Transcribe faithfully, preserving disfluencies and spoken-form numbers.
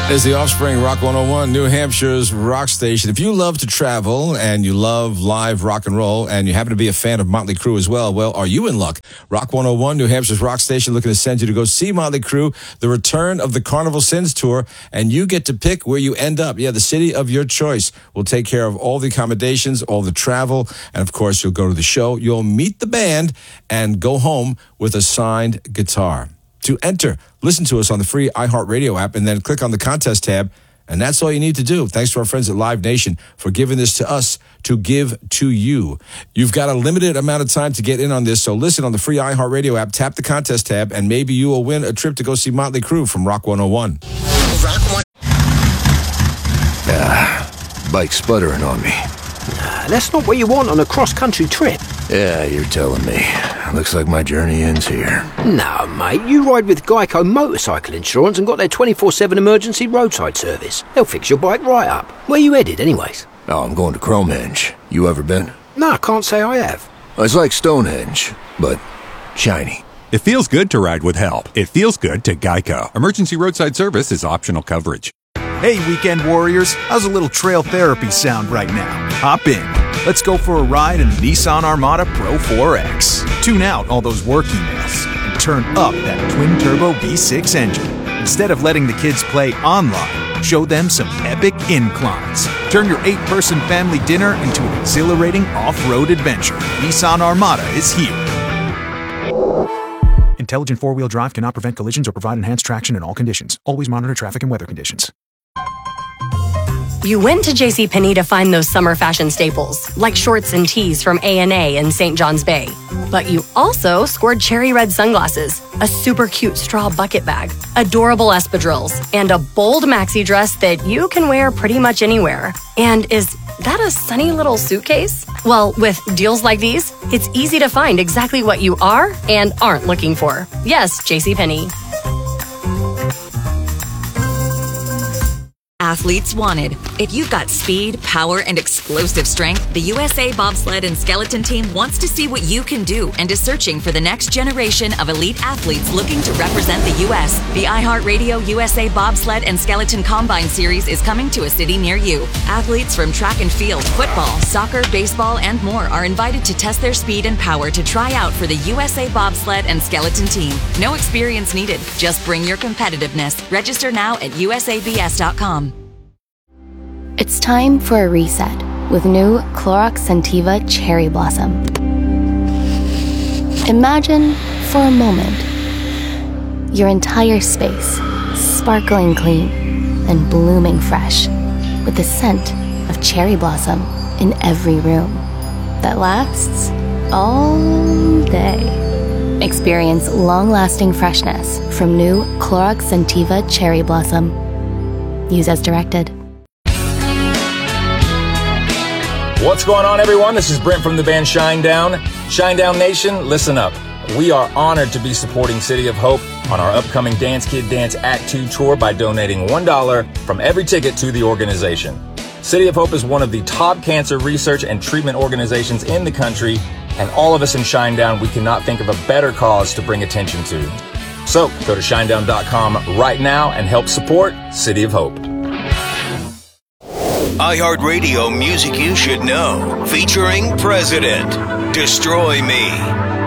Is the Offspring, Rock one oh one, New Hampshire's rock station. If you love to travel and you love live rock and roll and you happen to be a fan of Motley Crue as well, well, are you in luck? Rock one oh one, New Hampshire's rock station, looking to send you to go see Motley Crue, the return of the Carnival Sins tour, and you get to pick where you end up. Yeah, the city of your choice will take care of all the accommodations, all the travel, and of course, you'll go to the show, you'll meet the band, and go home with a signed guitar. To enter, listen to us on the free iHeartRadio app and then click on the contest tab. And that's all you need to do. Thanks to our friends at Live Nation for giving this to us to give to you. You've got a limited amount of time to get in on this. So listen on the free iHeartRadio app, tap the contest tab, and maybe you will win a trip to go see Motley Crue from Rock one oh one. Rock one. Ah, bike's sputtering on me. Nah, that's not what you want on a cross-country trip. Yeah, you're telling me. Looks like my journey ends here. No, mate, you ride with Geico Motorcycle Insurance and got their twenty-four seven emergency roadside service. They'll fix your bike right up. Where you headed, anyways? Oh, I'm going to Cromehenge. You ever been? No, I can't say I have. It's like Stonehenge, but shiny. It feels good to ride with help. It feels good to Geico. Emergency roadside service is optional coverage. Hey, weekend warriors, how's a little trail therapy sound right now? Hop in. Let's go for a ride in the Nissan Armada Pro four X. Tune out all those work emails and turn up that twin-turbo V six engine. Instead of letting the kids play online, show them some epic inclines. Turn your eight-person family dinner into an exhilarating off-road adventure. Nissan Armada is here. Intelligent four-wheel drive cannot prevent collisions or provide enhanced traction in all conditions. Always monitor traffic and weather conditions. You went to JCPenney to find those summer fashion staples, like shorts and tees from A and A in Saint John's Bay. But you also scored cherry red sunglasses, a super cute straw bucket bag, adorable espadrilles, and a bold maxi dress that you can wear pretty much anywhere. And is that a sunny little suitcase? Well, with deals like these, it's easy to find exactly what you are and aren't looking for. Yes, JCPenney. Athletes wanted. If you've got speed, power, and explosive strength, the U S A Bobsled and Skeleton Team wants to see what you can do and is searching for the next generation of elite athletes looking to represent the U S The iHeartRadio U S A Bobsled and Skeleton Combine Series is coming to a city near you. Athletes from track and field, football, soccer, baseball, and more are invited to test their speed and power to try out for the U S A Bobsled and Skeleton Team. No experience needed. Just bring your competitiveness. Register now at U S A B S dot com. It's time for a reset with new Clorox Scentiva Cherry Blossom. Imagine, for a moment, your entire space sparkling clean and blooming fresh with the scent of cherry blossom in every room that lasts all day. Experience long-lasting freshness from new Clorox Scentiva Cherry Blossom. Use as directed. What's going on, everyone? This is Brent from the band Shinedown. Shinedown Nation, listen up. We are honored to be supporting City of Hope on our upcoming Dance Kid Dance Act two tour by donating one dollar from every ticket to the organization. City of Hope is one of the top cancer research and treatment organizations in the country, and all of us in Shinedown, we cannot think of a better cause to bring attention to. So go to shinedown dot com right now and help support City of Hope. iHeartRadio Music You Should Know, featuring President, Destroy Me.